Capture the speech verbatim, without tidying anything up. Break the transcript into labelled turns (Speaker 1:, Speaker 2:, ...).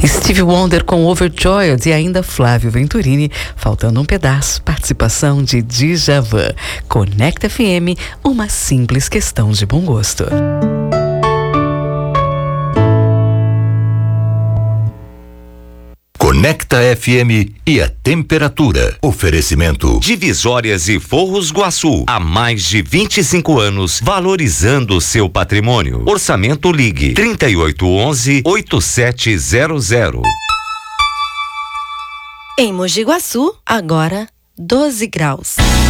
Speaker 1: Stevie Wonder com Overjoyed e ainda Flávio Venturini, faltando um pedaço, participação de Djavan. Conecta F M, uma simples questão de bom gosto.
Speaker 2: Conecta F M e a temperatura. Oferecimento
Speaker 3: Divisórias e Forros Guaçu. Há mais de vinte e cinco anos, valorizando o seu patrimônio. Orçamento Ligue trinta e oito onze, oitenta e sete zero zero.
Speaker 4: Em Mogi Guaçu, agora doze graus.